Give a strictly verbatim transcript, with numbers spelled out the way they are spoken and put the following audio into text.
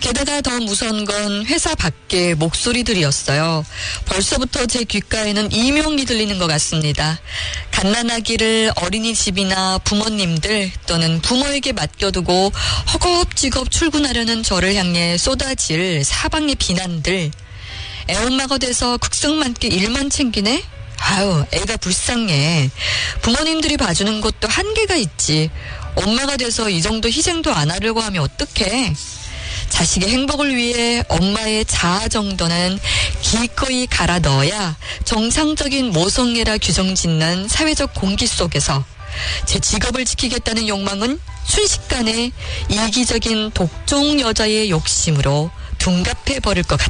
게다가 더 무서운 건 회사 밖의 목소리들이었어요. 벌써부터 제 귓가에는 이명이 들리는 것 같습니다. 갓난아기를 어린이집이나 부모님들 또는 부모에게 맡겨두고 허겁지겁 출근하려는 저를 향해 쏟아질 사방의 비난들. 애엄마가 돼서 극성맞게 일만 챙기네? 아유, 애가 불쌍해. 부모님들이 봐주는 것도 한계가 있지. 엄마가 돼서 이 정도 희생도 안 하려고 하면 어떡해. 자식의 행복을 위해 엄마의 자아 정도는 기꺼이 갈아 넣어야 정상적인 모성애라 규정짓는 사회적 공기 속에서 제 직업을 지키겠다는 욕망은 순식간에 이기적인 독종 여자의 욕심으로 둔갑해 버릴 것 같아요.